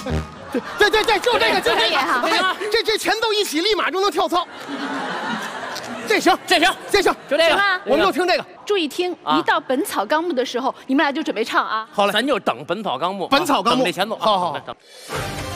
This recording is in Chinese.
对，就这个，就这个哈。 这前奏一起，立马就能跳操。这行， 就这个， 我们就听这个。 注意听，一到《本草纲目》的时候，你们俩就准备唱啊。 好嘞， 咱就等《本草纲目》。 本草纲目， 等这前奏。 好。 等。